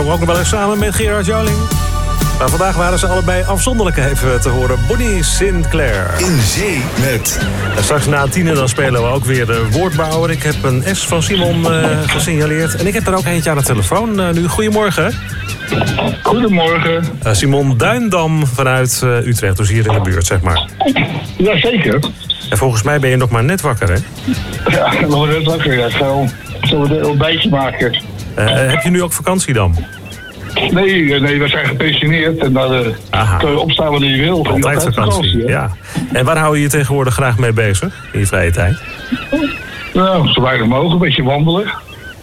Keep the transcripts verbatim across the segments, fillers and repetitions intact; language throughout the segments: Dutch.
Ook nog wel eens samen met Gerard Joling. Maar vandaag waren ze allebei afzonderlijk even te horen. Bonnie Sinclair. In zee met... En straks na tienen dan spelen we ook weer de woordbouwer. Ik heb een S van Simon uh, gesignaleerd. En ik heb er ook eentje aan de telefoon uh, nu. Goedemorgen. Goedemorgen. Uh, Simon Duindam vanuit uh, Utrecht, dus hier in de buurt, zeg maar. Jazeker. En volgens mij ben je nog maar net wakker, hè? Ja, nog net wakker. Ja. Ik ga een, een ontbijtje maken. Uh, heb je nu ook vakantie dan? Nee, nee, we zijn gepensioneerd en dan uh, kun je opstaan wanneer je wil. Altijd, Altijd vakantie, vakantie ja. En waar hou je je tegenwoordig graag mee bezig in je vrije tijd? Nou, zo weinig mogelijk, een beetje wandelen.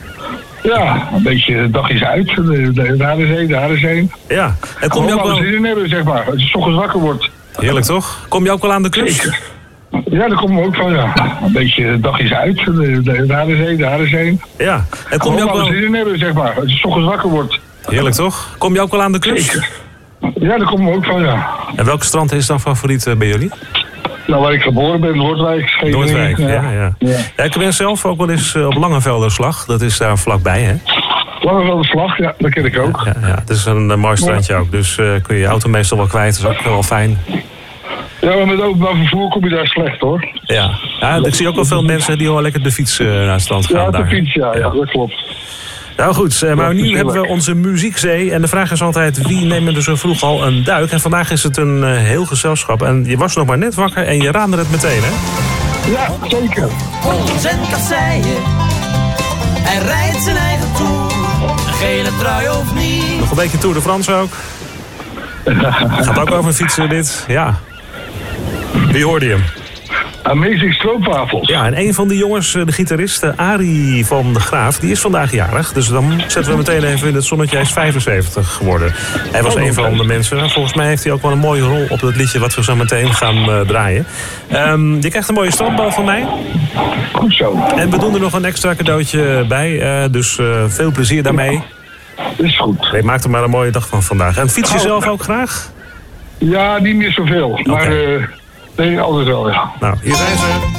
Ja, een beetje dagjes uit, daar is heen, daar is heen. Ja, en kom je ook wel... zin in hebben, zeg maar, als je 's ochtends wakker wordt. Heerlijk toch? Kom je ook wel aan de kust? Zeker. Ja, daar komen we ook van, ja. Een beetje dagjes uit, daar is heen, daar is heen. Ja, en kom je ook wel... zin in hebben, zeg maar, als je 's ochtends wakker wordt. Heerlijk toch? Kom je ook wel aan de kust? Zeker. Ja, daar komen we ook van, ja. En welke strand is dan favoriet uh, bij jullie? Nou, waar ik geboren ben, Noordwijk. Noordwijk, ja, ja. ja. ja. ja ik ben zelf ook wel eens uh, op Langevelderslag. Dat is daar vlakbij, hè? Langevelderslag, ja, dat ken ik ook. Ja, ja, ja. Het is een uh, mooi strandje ook. Dus uh, kun je je auto meestal wel kwijt. Dat is ook wel fijn. Ja, maar met openbaar vervoer kom je daar slecht, hoor. Ja, ja ik zie ook wel veel mensen die wel lekker de fiets uh, naar het strand gaan. Ja, de daar. fiets, ja, ja. ja, dat klopt. Nou goed, maar nu hebben we onze muziekzee. En de vraag is altijd, wie neemt er zo vroeg al een duik? En vandaag is het een uh, heel gezelschap. En je was nog maar net wakker en je raadde het meteen, hè? Ja, zeker. Hols en kasseien. Hij rijdt zijn eigen toer. Een gele trui of niet. Nog een beetje Tour de France ook. Gaat ook over fietsen dit, ja. Wie hoorde je hem? Amazing Stroopwafels. Ja, en een van die jongens, de gitarist Arie van de Graaf, die is vandaag jarig. Dus dan zetten we meteen even in het zonnetje. Hij is vijfenzeventig geworden. Hij was oh, een van de mensen. Volgens mij heeft hij ook wel een mooie rol op het liedje wat we zo meteen gaan uh, draaien. Um, je krijgt een mooie strandbal van mij. Goed zo. En we doen er nog een extra cadeautje bij. Uh, dus uh, veel plezier daarmee. Is goed. Nee, maak er maar een mooie dag van vandaag. En fiets je zelf ook graag? Ja, niet meer zoveel. Okay. Maar... Uh, Nee, altijd wel, ja. Nou, hier zijn ze.